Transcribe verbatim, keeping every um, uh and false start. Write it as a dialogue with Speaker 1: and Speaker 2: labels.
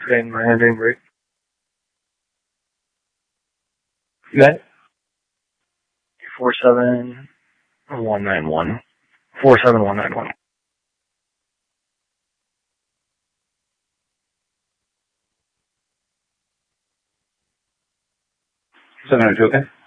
Speaker 1: Today my hand didn't break. You got it? Four seven one nine one. Four seven one nine one. Seven hundred two, okay?